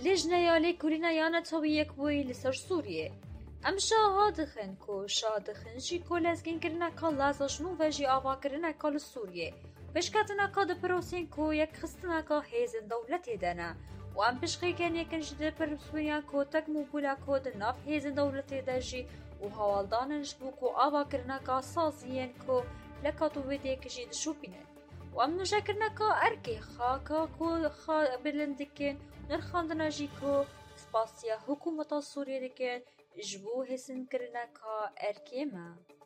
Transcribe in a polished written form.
لجنة لێکولینا یانە تەویەک بووی لەسەر سووریێ. ئەم شاها دخن کۆ شادخن ژی کۆ لەزگینکردنەکە لازەژنوڤە ژی ئاواکردنەکە لە سووریێ پشکاتنەکە دەپرۆسین کۆ یەکخستنەکە هێزن دەوڵەتێ دەنا و ئەم پشقێکەن یەکەن ژی دەپرسوویان کۆ تەکم و بولا کۆ دناف هێزن دەوڵەتێدا ژی و هەواڵدانش بوو کۆ ئاواکردنەکە سازیەن کۆ لە کاتۆڤێتێک ژی دشوپینن و ئەم نوژەکردنەکە ئەرکێ خاکە کۆ بلندکن نرخاندنە ژی کۆ سپاسیە حکوومەتە سووریێ دەکەن ji bo hêzkirineka erkê me.